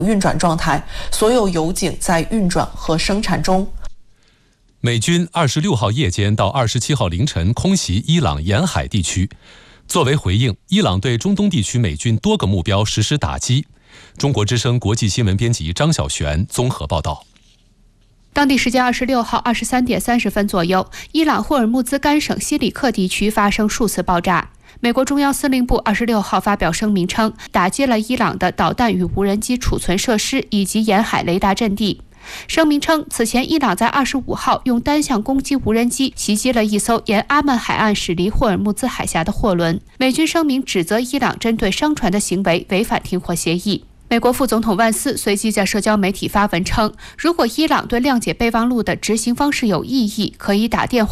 运转状态，所有油井在运转和生产中。 美军26号夜间到27号凌晨空袭伊朗沿海地区。作为回应，伊朗对中东地区美军多个目标实施打击。中国之声国际新闻编辑张晓璇综合报道。 当地时间26号23点30分左右，伊朗霍尔木兹干省西里克地区发生数次爆炸。美国中央司令部26号发表声明称，打击了伊朗的导弹与无人机储存设施以及沿海雷达阵地。声明称，此前伊朗在25号用单向攻击无人机袭击了一艘沿阿曼海岸驶离霍尔木兹海峡的货轮。美军声明指责伊朗针对商船的行为违反停火协议。美国副总统万斯随即在社交媒体发文称，如果伊朗对谅解备忘录的执行方式有异议，可以打电话